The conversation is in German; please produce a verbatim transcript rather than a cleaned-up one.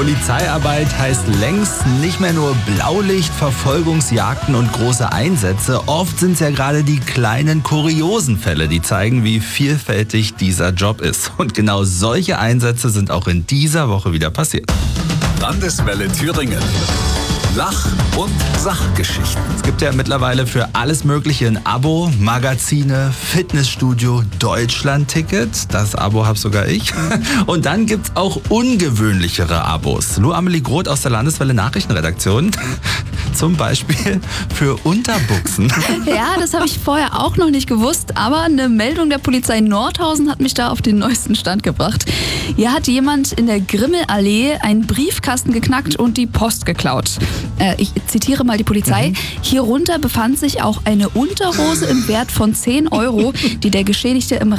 Polizeiarbeit heißt längst nicht mehr nur Blaulicht, Verfolgungsjagden und große Einsätze. Oft sind es ja gerade die kleinen kuriosen Fälle, die zeigen, wie vielfältig dieser Job ist. Und genau solche Einsätze sind auch in dieser Woche wieder passiert. Landeswelle Thüringen. Lach- und Sachgeschichten. Es gibt ja mittlerweile für alles Mögliche ein Abo, Magazine, Fitnessstudio, Deutschland-Ticket. Das Abo habe sogar ich. Und dann gibt es auch ungewöhnlichere Abos. Lou Amelie Groth aus der Landeswelle Nachrichtenredaktion. Zum Beispiel für Unterbuchsen. Ja, das habe ich vorher auch noch nicht gewusst, aber eine Meldung der Polizei Nordhausen hat mich da auf den neuesten Stand gebracht. Hier hat jemand in der Grimmelallee einen Briefkasten geknackt und die Post geklaut. Äh, ich zitiere mal die Polizei. Mhm. Hierunter befand sich auch eine Unterhose im Wert von zehn Euro, die der Geschädigte im